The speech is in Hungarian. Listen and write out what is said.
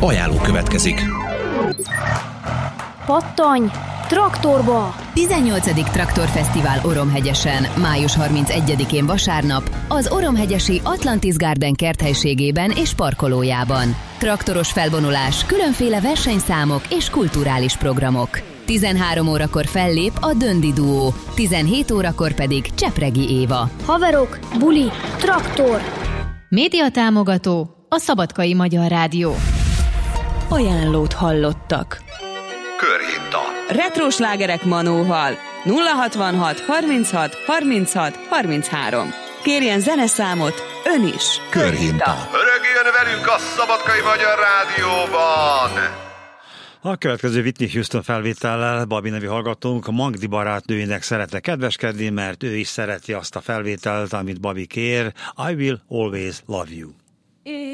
Ajánló következik. Pattanj! Traktorba! 18. Traktorfesztivál Oromhegyesen, május 31-én vasárnap, az Oromhegyesi Atlantis Garden kerthelységében és parkolójában. Traktoros felvonulás, különféle versenyszámok és kulturális programok. 13 órakor fellép a Döndi Duó, 17 órakor pedig Csepregi Éva. Haverok, buli, traktor! Média támogató a Szabadkai Magyar Rádió. Ajánlót hallottak. Körhinta. Retro slágerek Manóval. 066 36 36 33. Kérjen zeneszámot ön is. Körhinta. Rögjön velünk a Szabadkai Magyar Rádióban! A következő Whitney Houston felvétellel Babi nevű hallgatónk a Magdi barátnőjének szeretne kedveskedni, mert ő is szereti azt a felvételt, amit Babi kér. I will always love you.